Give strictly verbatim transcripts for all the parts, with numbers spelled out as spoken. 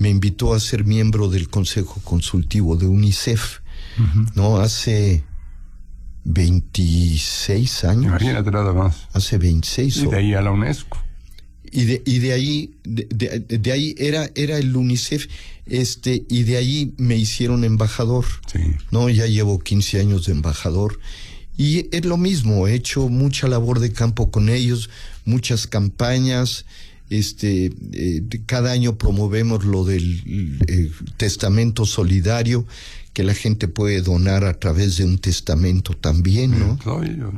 me invitó a ser miembro del Consejo Consultivo de UNICEF, uh-huh. ¿no? Hace veintiséis años. Imagínate nada más. Hace veintiséis. Y de ahí a la UNESCO. Y de, y de ahí, de, de, de ahí era, era el UNICEF, este, y de ahí me hicieron embajador. Sí. No, ya llevo quince años de embajador. Y es lo mismo, he hecho mucha labor de campo con ellos, muchas campañas, este, eh, cada año promovemos lo del eh, testamento solidario, que la gente puede donar a través de un testamento también, ¿no? Soy yo.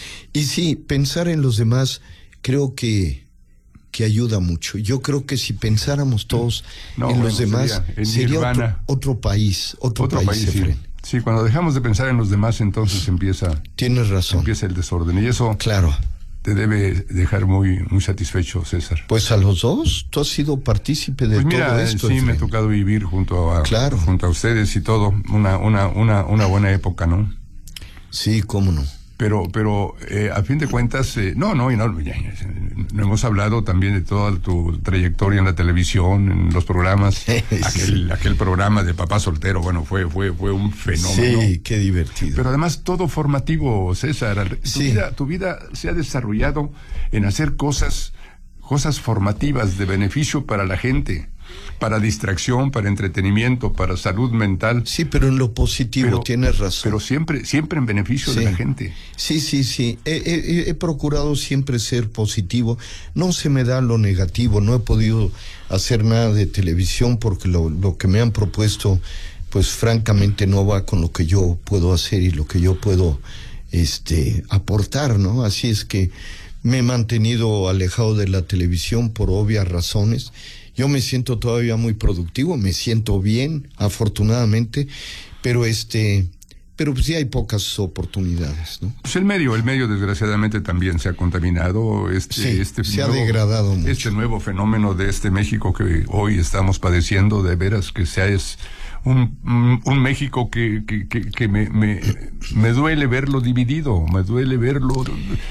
Y sí, pensar en los demás, creo que que ayuda mucho. Yo creo que si pensáramos todos no, en bueno, los demás, sería, en sería otro, otro país, otro, otro país, país sí. sí, cuando dejamos de pensar en los demás, entonces empieza... Tienes razón. Empieza el desorden, y eso... Claro. Te debe dejar muy muy satisfecho, César. Pues a los dos, tú has sido partícipe de pues mira, todo esto. Sí, me ha tocado vivir junto a, claro. junto a ustedes y todo, una, una, una, una buena época, ¿no? Sí, cómo no. Pero, pero eh, a fin de cuentas, eh, no, no, y no, ya, ya, no hemos hablado también de toda tu trayectoria en la televisión, en los programas, sí. aquel, aquel programa de Papá Soltero, bueno, fue, fue, fue un fenómeno. Sí, qué divertido. Pero además todo formativo, César. Tu, sí. vida, tu vida se ha desarrollado en hacer cosas, cosas formativas de beneficio para la gente. Para distracción, para entretenimiento, para salud mental. Sí, pero en lo positivo, pero, tienes razón. Pero siempre, siempre en beneficio sí. de la gente. Sí, sí, sí. He, he, he procurado siempre ser positivo. No se me da lo negativo. No he podido hacer nada de televisión porque lo, lo que me han propuesto, pues francamente no va con lo que yo puedo hacer y lo que yo puedo este, aportar, ¿no? Así es que me he mantenido alejado de la televisión por obvias razones. Yo me siento todavía muy productivo, me siento bien, afortunadamente, pero este, pero pues sí hay pocas oportunidades, ¿no? Pues el medio, el medio desgraciadamente también se ha contaminado, este, sí, este se nuevo, ha degradado mucho. Este nuevo fenómeno de este México que hoy estamos padeciendo, de veras que sea es un, un, un México que, que, que, que me, me, me duele verlo dividido, me duele verlo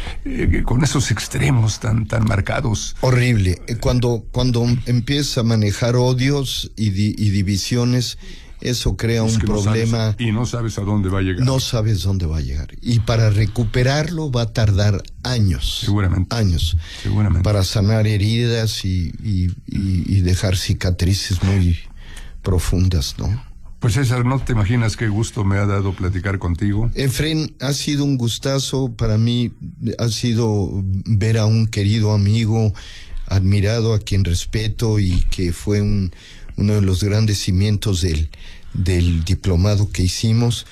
eh, con esos extremos tan, tan marcados. Horrible. Cuando, cuando empieza a manejar odios y, di, y divisiones, eso crea es un problema. No sabes, y no sabes a dónde va a llegar. No sabes dónde va a llegar. Y para recuperarlo va a tardar años. Seguramente. Años. Seguramente. Para sanar heridas y, y, y, y dejar cicatrices muy profundas, ¿no? Pues César, no te imaginas qué gusto me ha dado platicar contigo. Efren, ha sido un gustazo para mí, ha sido ver a un querido amigo, admirado, a quien respeto y que fue un, uno de los grandes cimientos del, del diplomado que hicimos.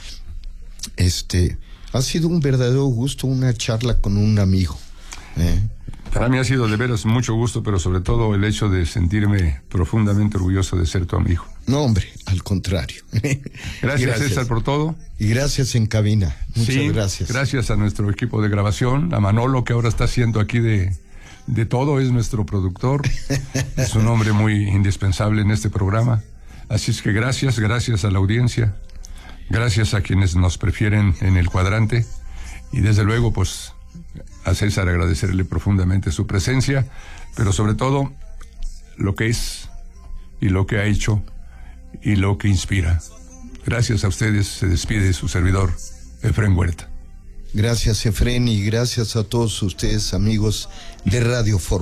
Este, ha sido un verdadero gusto, una charla con un amigo. ¿eh? Para mí ha sido de veras mucho gusto, pero sobre todo el hecho de sentirme profundamente orgulloso de ser tu amigo. No, hombre, al contrario. Gracias, gracias, César, por todo. Y gracias en cabina. Muchas sí, gracias. Gracias a nuestro equipo de grabación, a Manolo, que ahora está haciendo aquí de, de todo, es nuestro productor. Es un hombre muy indispensable en este programa. Así es que gracias, gracias a la audiencia, gracias a quienes nos prefieren en el cuadrante y desde luego, pues, a César agradecerle profundamente su presencia, pero sobre todo lo que es y lo que ha hecho y lo que inspira. Gracias a ustedes, se despide su servidor, Efren Huerta. Gracias, Efren, y gracias a todos ustedes, amigos de Radio Fórmula.